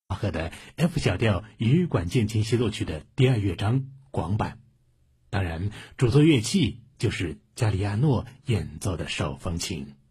巴赫的 F 小调与管键琴协奏曲的第二乐章广版。当然，主奏乐器就是加里亚诺演奏的手风琴。